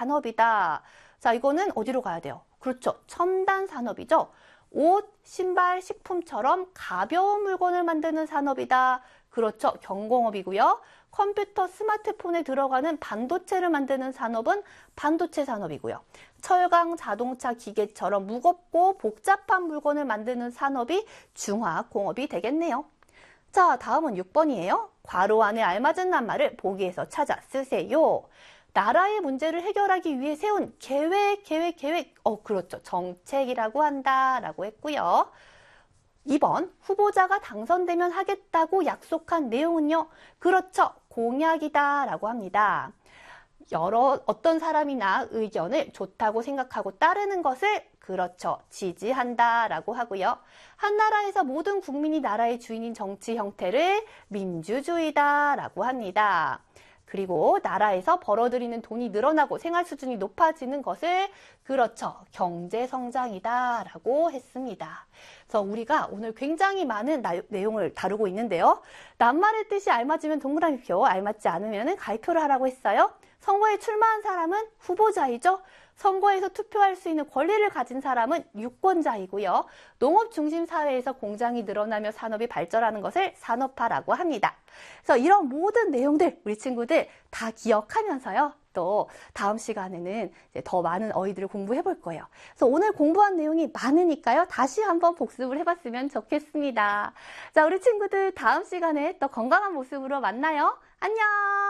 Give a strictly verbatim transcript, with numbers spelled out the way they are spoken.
산업이다. 자, 이거는 어디로 가야 돼요? 그렇죠. 첨단 산업이죠. 옷, 신발, 식품처럼 가벼운 물건을 만드는 산업이다. 그렇죠. 경공업이고요. 컴퓨터, 스마트폰에 들어가는 반도체를 만드는 산업은 반도체 산업이고요. 철강, 자동차, 기계처럼 무겁고 복잡한 물건을 만드는 산업이 중화공업이 되겠네요. 자, 다음은 육 번이에요. 괄호 안에 알맞은 낱말을 보기에서 찾아 쓰세요. 나라의 문제를 해결하기 위해 세운 계획, 계획, 계획. 어, 그렇죠. 정책이라고 한다. 라고 했고요. 이 번, 후보자가 당선되면 하겠다고 약속한 내용은요. 그렇죠. 공약이다. 라고 합니다. 여러, 어떤 사람이나 의견을 좋다고 생각하고 따르는 것을 그렇죠. 지지한다. 라고 하고요. 한 나라에서 모든 국민이 나라의 주인인 정치 형태를 민주주의다. 라고 합니다. 그리고 나라에서 벌어들이는 돈이 늘어나고 생활 수준이 높아지는 것을 그렇죠. 경제성장이다 라고 했습니다. 그래서 우리가 오늘 굉장히 많은 나, 내용을 다루고 있는데요. 낱말의 뜻이 알맞으면 동그라미표, 알맞지 않으면 가위표를 하라고 했어요. 선거에 출마한 사람은 후보자이죠. 선거에서 투표할 수 있는 권리를 가진 사람은 유권자이고요. 농업 중심 사회에서 공장이 늘어나며 산업이 발전하는 것을 산업화라고 합니다. 그래서 이런 모든 내용들 우리 친구들 다 기억하면서요. 또 다음 시간에는 이제 더 많은 어휘들을 공부해 볼 거예요. 그래서 오늘 공부한 내용이 많으니까요. 다시 한번 복습을 해봤으면 좋겠습니다. 자, 우리 친구들 다음 시간에 또 건강한 모습으로 만나요. 안녕!